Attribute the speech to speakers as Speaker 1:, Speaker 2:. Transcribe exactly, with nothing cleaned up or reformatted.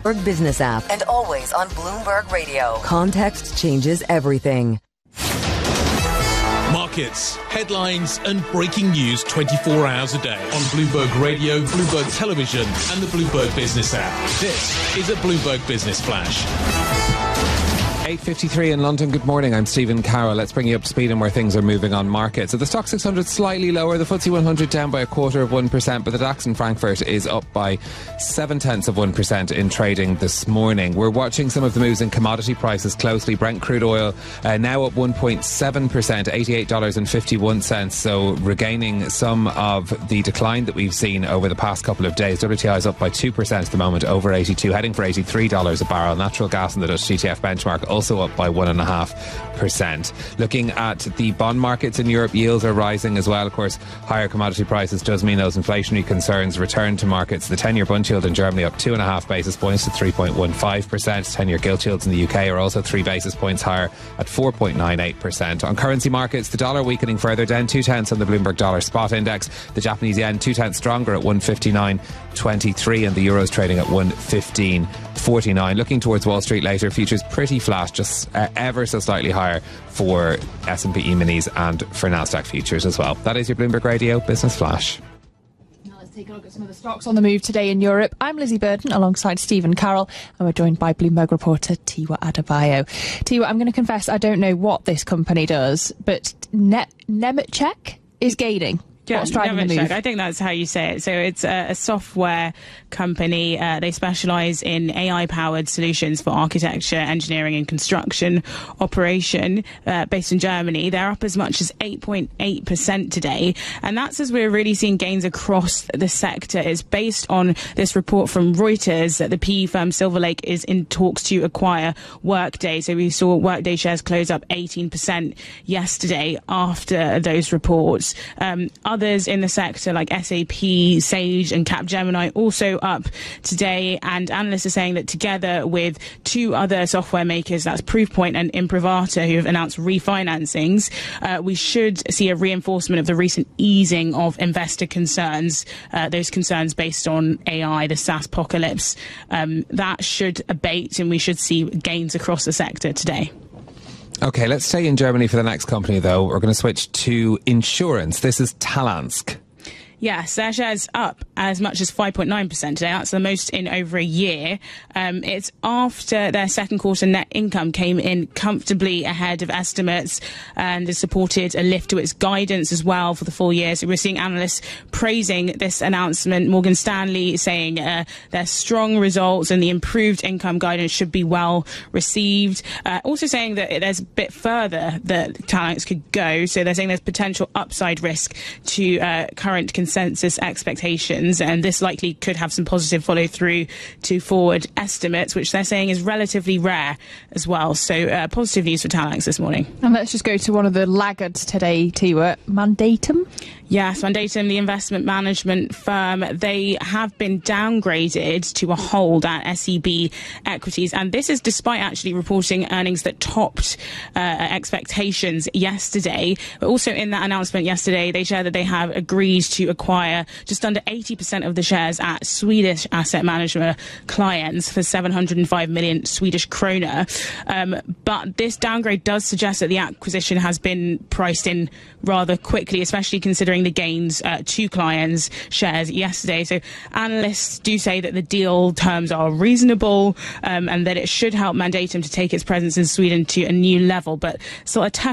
Speaker 1: Bloomberg Business app.
Speaker 2: And always on Bloomberg Radio.
Speaker 1: Context changes everything.
Speaker 3: Markets, headlines and breaking news twenty-four hours a day on Bloomberg Radio, Bloomberg Television and the Bloomberg Business app. This is a Bloomberg Business Flash.
Speaker 4: eight fifty-three in London. Good morning. I'm Stephen Carroll. Let's bring you up to speed on where things are moving on markets. So the Stoxx six hundred slightly lower, the F T S E one hundred down by a quarter of one percent, but the DAX in Frankfurt is up by seven tenths of one percent in trading this morning. We're watching some of the moves in commodity prices closely. Brent crude oil uh, now up one point seven percent, eighty-eight dollars and fifty-one cents, so regaining some of the decline that we've seen over the past couple of days. W T I is up by two percent at the moment, over eighty-two, heading for eighty-three dollars a barrel. Natural gas and the Dutch T T F benchmark also up by one point five percent. Looking at the bond markets in Europe, yields are rising as well. Of course, higher commodity prices does mean those inflationary concerns return to markets. The ten-year bund yield in Germany up two point five basis points to three point one five percent. ten-year gilt yields in the U K are also three basis points higher at four point nine eight percent. On currency markets, the dollar weakening further, down two tenths on the Bloomberg Dollar Spot Index. The Japanese yen two tenths stronger at one fifty-nine twenty-three, and the euro's trading at one fifteen forty-nine. Looking towards Wall Street later, futures pretty flat, just uh, ever so slightly higher for S and P E-minis and for Nasdaq futures as well. That is your Bloomberg Radio Business Flash.
Speaker 5: Now let's take a look at some of the stocks on the move today in Europe. I'm Lizzie Burden alongside Stephen Carroll, and we're joined by Bloomberg reporter Tiwa Adebayo. Tiwa, I'm going to confess I don't know what this company does, but ne- Nemetschek is gaining.
Speaker 6: Yeah,
Speaker 5: What's driving the move?
Speaker 6: I think that's how you say it. So it's a, a software company. Uh, they specialise in A I-powered solutions for architecture, engineering and construction operation, uh, based in Germany. They're up as much as eight point eight percent today. And that's as we're really seeing gains across the sector. It's based on this report from Reuters that the P E firm Silver Lake is in talks to acquire Workday. So we saw Workday shares close up eighteen percent yesterday after those reports. Um, Others in the sector like S A P, Sage and Capgemini also up today, and analysts are saying that together with two other software makers, that's Proofpoint and Imprivata, who have announced refinancings, uh, we should see a reinforcement of the recent easing of investor concerns, uh, those concerns based on A I, the SaaS apocalypse. Um, that should abate and we should see gains across the sector today.
Speaker 4: Okay, let's stay in Germany for the next company, though. We're going to switch to insurance. This is Talanx.
Speaker 6: Yes, their shares up as much as five point nine percent today. That's the most in over a year. Um, it's after their second quarter net income came in comfortably ahead of estimates and has supported a lift to its guidance as well for the full year. So we're seeing analysts praising this announcement. Morgan Stanley saying uh, their strong results and the improved income guidance should be well received. Uh, also saying that there's a bit further that Talanx could go. So they're saying there's potential upside risk to uh, current consensus consensus expectations, and this likely could have some positive follow through to forward estimates, which they're saying is relatively rare as well. So uh, positive news for Talanx this morning.
Speaker 5: And let's just go to one of the laggards today, Tiwa, Mandatum.
Speaker 6: Yes, Mandatum, the investment management firm, they have been downgraded to a hold at S E B Equities, and this is despite actually reporting earnings that topped uh, expectations yesterday. But also in that announcement yesterday, they shared that they have agreed to acquire just under eighty percent of the shares at Swedish asset management clients for seven hundred five million Swedish krona. Um, but this downgrade does suggest that the acquisition has been priced in rather quickly, especially considering the gains uh, to clients' shares yesterday. So analysts do say that the deal terms are reasonable um, and that it should help Mandatum to take its presence in Sweden to a new level, but still a